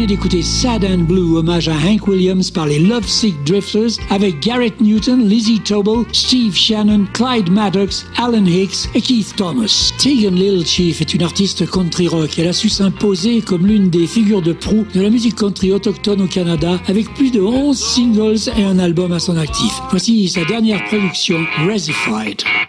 venez d'écouter Sad and Blue, hommage à Hank Williams par les Lovesick Drifters, avec Garrett Newton, Lizzie Tobel, Steve Shannon, Clyde Maddox, Alan Hicks et Keith Thomas. Tegan Little Chief est une artiste country rock. Elle a su s'imposer comme l'une des figures de proue de la musique country autochtone au Canada, avec plus de 11 singles et un album à son actif. Voici sa dernière production, Resified.